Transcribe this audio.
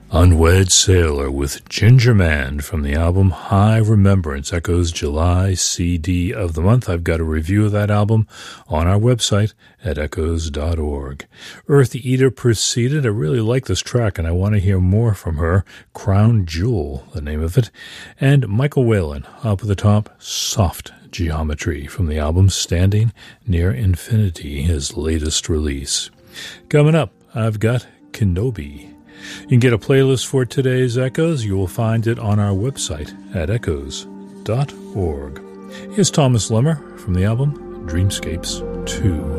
Unwed Sailor with Ginger Man from the album High Remembrance, Echoes July CD of the Month. I've got a review of that album on our website at echoes.org. Earth Eater proceeded. I really like this track and I want to hear more from her. Crown Jewel, the name of it. And Michael Whalen, up at the top, Soft Geometry from the album Standing Near Infinity, his latest release. Coming up, I've got Kenobi. You can get a playlist for today's Echoes. You will find it on our website at echoes.org. Here's Thomas Lemmer from the album Dreamscapes 2.